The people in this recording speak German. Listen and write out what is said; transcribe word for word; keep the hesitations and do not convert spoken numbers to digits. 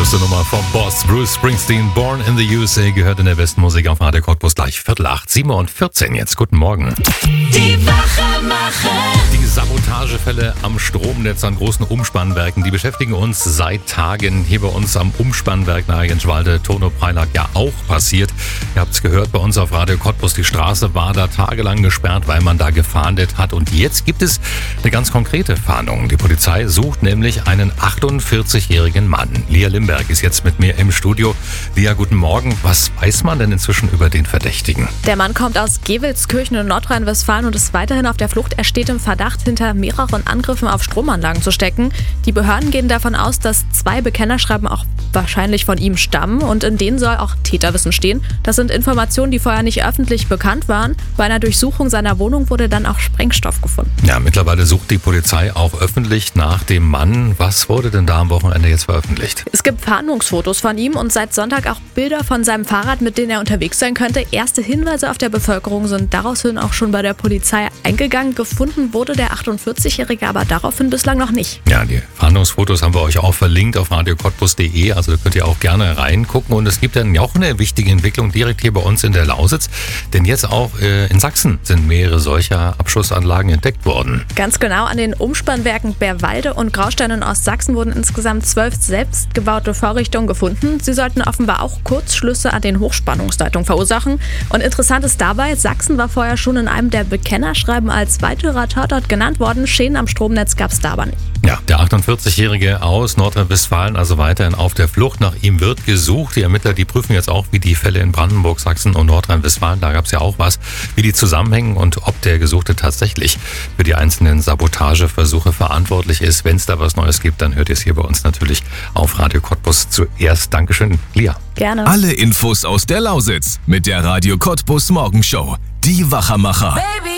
Große Nummer vom Boss Bruce Springsteen. Born in the U S A gehört in der besten Musik auf Radio Cottbus gleich Viertel acht, sieben und vierzehn jetzt. Guten Morgen. Die Wachemacher. Die Sabotagefälle am Stromnetz an großen Umspannwerken, die beschäftigen uns seit Tagen. Hier bei uns am Umspannwerk nahe Genschwalde, Turnow-Preilack ja auch passiert. Ihr habt es gehört bei uns auf Radio Cottbus. Die Straße war da tagelang gesperrt, weil man da gefahndet hat. Und jetzt gibt es eine ganz konkrete Fahndung. Die Polizei sucht nämlich einen achtundvierzigjährigen Mann. Lia Limberg ist jetzt mit mir im Studio. Lia, guten Morgen. Was weiß man denn inzwischen über den Verdächtigen? Der Mann kommt aus Gewelskirchen in Nordrhein-Westfalen und ist weiterhin auf der Flucht. Er steht im Verdacht, hinter mehreren Angriffen auf Stromanlagen zu stecken. Die Behörden gehen davon aus, dass zwei Bekennerschreiben auch wahrscheinlich von ihm stammen und in denen soll auch Täterwissen stehen. Das sind Informationen, die vorher nicht öffentlich bekannt waren. Bei einer Durchsuchung seiner Wohnung wurde dann auch Sprengstoff gefunden. Ja, mittlerweile sucht die Polizei auch öffentlich nach dem Mann. Was wurde denn da am Wochenende jetzt veröffentlicht? Es gibt Fahndungsfotos von ihm und seit Sonntag auch Bilder von seinem Fahrrad, mit denen er unterwegs sein könnte. Erste Hinweise auf der Bevölkerung sind daraufhin auch schon bei der Polizei eingegangen. Gefunden wurde der achtundvierzigjährige aber daraufhin bislang noch nicht. Ja, die Fahndungsfotos haben wir euch auch verlinkt auf radio cottbus punkt de, also da könnt ihr auch gerne reingucken. Und es gibt dann ja auch eine wichtige Entwicklung direkt hier bei uns in der Lausitz, denn jetzt auch äh, in Sachsen sind mehrere solcher Abschussanlagen entdeckt worden. Ganz genau, an den Umspannwerken Bärwalde und Graustein in Ostsachsen wurden insgesamt zwölf selbstgebaute Vorrichtungen gefunden. Sie sollten offenbar auch Kurzschlüsse an den Hochspannungsleitungen verursachen. Und interessant ist dabei, Sachsen war vorher schon in einem der Bekennerschreiben als weiterer Tatort genannt worden. Schäden am Stromnetz gab es da aber nicht. Ja, der achtundvierzigjährige aus Nordrhein-Westfalen, also weiterhin auf der Flucht. Nach ihm wird gesucht. Die Ermittler, die prüfen jetzt auch, wie die Fälle in Brandenburg, Sachsen und Nordrhein-Westfalen, da gab es ja auch was, wie die zusammenhängen und ob der Gesuchte tatsächlich für die einzelnen Sabotageversuche verantwortlich ist. Wenn es da was Neues gibt, dann hört ihr es hier bei uns natürlich auf Radio Cottbus zuerst. Dankeschön, Lia. Gerne. Alle Infos aus der Lausitz mit der Radio Cottbus Morgenshow. Die Wachemacher. Baby.